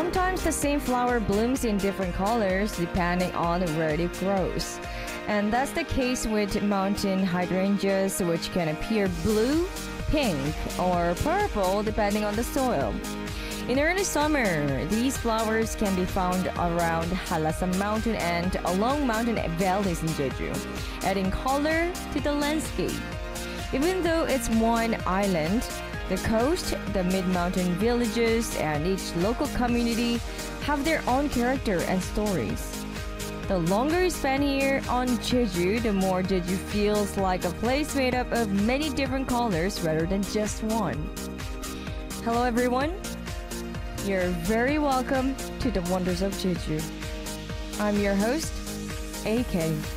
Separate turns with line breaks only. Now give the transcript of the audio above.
sometimes the same flower blooms in different colors depending on where it grows. And that's the case with mountain hydrangeas, which can appear blue, pink, or purple depending on the soil. In early summer, these flowers can be found around Hallasan Mountain and along mountain valleys in Jeju, adding color to the landscape. Even though it's one island, the coast, the mid-mountain villages, and each local community have their own character and stories. The longer you spend here on Jeju, the more Jeju feels like a place made up of many different colors rather than just one. Hello everyone. You're very welcome to the Wonders of Jeju. I'm your host, AK.